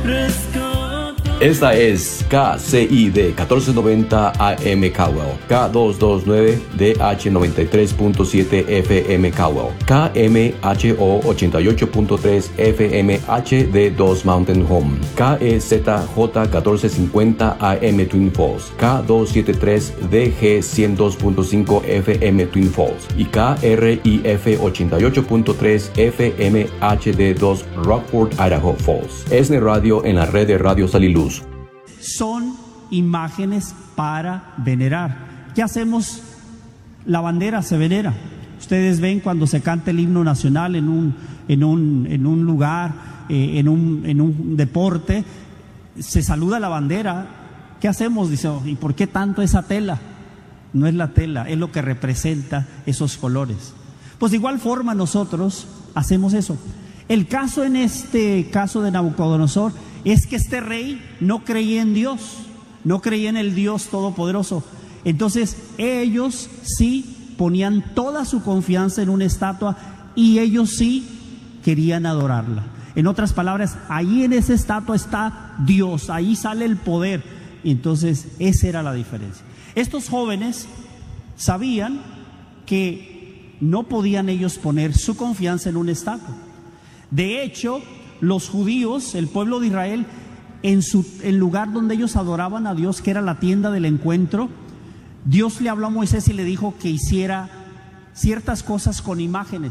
Esta es KCID 1490 AM Cowell, K229 DH 93.7 FM Cowell, KMHO 88.3 FM HD2 Mountain Home, KEZJ 1450 AM Twin Falls, K273 DG 102.5 FM Twin Falls y KRIF 88.3 FM HD2 Rockford, Idaho Falls. ESNE Radio en la red de Radio Saliluz. Son imágenes para venerar. ¿Qué hacemos? La bandera se venera. Ustedes ven cuando se canta el himno nacional en un lugar, en un deporte, se saluda la bandera. ¿Qué hacemos? Dice, ¿y por qué tanto esa tela? No es la tela, es lo que representa esos colores. Pues de igual forma nosotros hacemos eso. El caso en este caso de Nabucodonosor es que este rey no creía en Dios, no creía en el Dios Todopoderoso. Entonces ellos sí ponían toda su confianza en una estatua y ellos sí querían adorarla. En otras palabras, ahí en esa estatua está Dios, ahí sale el poder. Entonces esa era la diferencia. Estos jóvenes sabían que no podían ellos poner su confianza en una estatua. De hecho, los judíos, el pueblo de Israel, en el lugar donde ellos adoraban a Dios, que era la tienda del encuentro, Dios le habló a Moisés y le dijo que hiciera ciertas cosas con imágenes.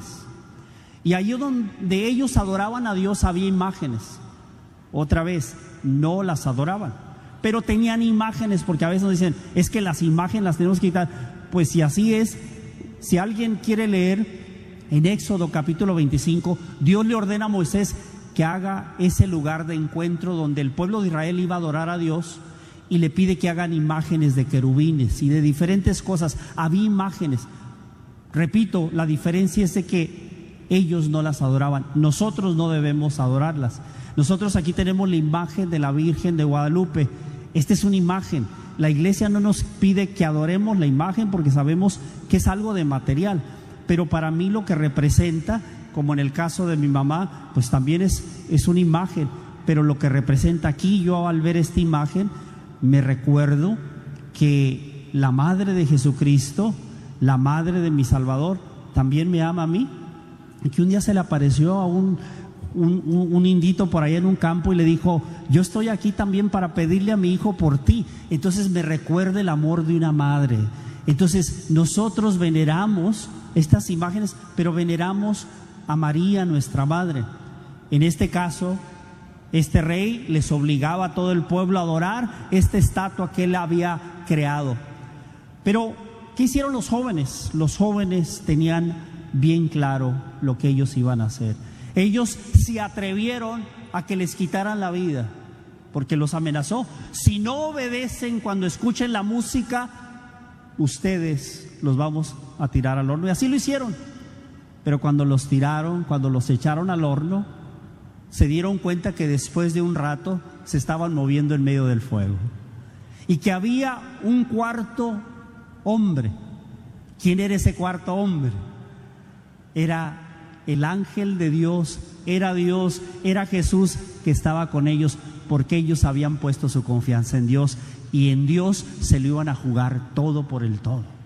Y ahí donde ellos adoraban a Dios había imágenes. Otra vez, no las adoraban, pero tenían imágenes, porque a veces nos dicen, es que las imágenes las tenemos que quitar. Pues si así es, si alguien quiere leer en Éxodo capítulo 25, Dios le ordena a Moisés que haga ese lugar de encuentro donde el pueblo de Israel iba a adorar a Dios, y le pide que hagan imágenes de querubines y de diferentes cosas. Había imágenes. Repito, la diferencia es de que ellos no las adoraban. Nosotros no debemos adorarlas. Nosotros aquí tenemos la imagen de la Virgen de Guadalupe. Esta es una imagen. La iglesia no nos pide que adoremos la imagen porque sabemos que es algo de material, pero para mí lo que representa, como en el caso de mi mamá, pues también es una imagen. Pero lo que representa aquí, yo al ver esta imagen me recuerdo que la madre de Jesucristo, la madre de mi Salvador, también me ama a mí, y que un día se le apareció a un indito por allá en un campo y le dijo, yo estoy aquí también para pedirle a mi hijo por ti. Entonces me recuerda el amor de una madre. Entonces nosotros veneramos estas imágenes, pero veneramos a María, nuestra madre. En este caso, este rey les obligaba a todo el pueblo a adorar esta estatua que él había creado. Pero ¿qué hicieron los jóvenes? Los jóvenes tenían bien claro lo que ellos iban a hacer. Ellos se atrevieron a que les quitaran la vida, porque los amenazó. Si no obedecen cuando escuchen la música, ustedes los vamos a tirar al horno. Y así lo hicieron. Pero cuando los tiraron, cuando los echaron al horno, se dieron cuenta que después de un rato se estaban moviendo en medio del fuego y que había un cuarto hombre. ¿Quién era ese cuarto hombre? Era el ángel de Dios, era Dios, era Jesús que estaba con ellos, porque ellos habían puesto su confianza en Dios, y en Dios se lo iban a jugar todo por el todo.